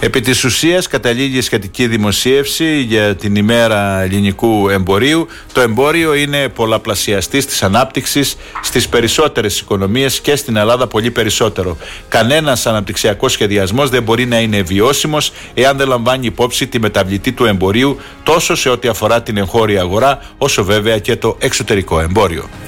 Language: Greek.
Επί της ουσίας καταλήγει η σχετική δημοσίευση για την ημέρα ελληνικού εμπορίου. Το εμπόριο είναι πολλαπλασιαστής της ανάπτυξης στις περισσότερες οικονομίες και στην Ελλάδα πολύ περισσότερο. Κανένας αναπτυξιακός σχεδιασμός δεν μπορεί να είναι βιώσιμος εάν δεν λαμβάνει υπόψη τη μεταβλητή του εμπορίου τόσο σε ό,τι αφορά την εγχώρια αγορά όσο βέβαια και το εξωτερικό εμπόριο.